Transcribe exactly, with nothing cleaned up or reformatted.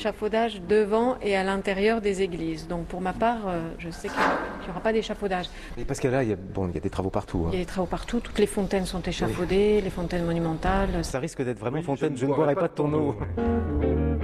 Échafaudage devant et à l'intérieur des églises. Donc pour ma part, euh, je sais qu'il n'y aura pas d'échafaudage. Et parce que là, il y a, bon, il y a des travaux partout. Hein. Il y a des travaux partout, toutes les fontaines sont échafaudées, oui. Les fontaines monumentales. Ça risque d'être vraiment oui, fontaine, je ne boirai pas de ton eau.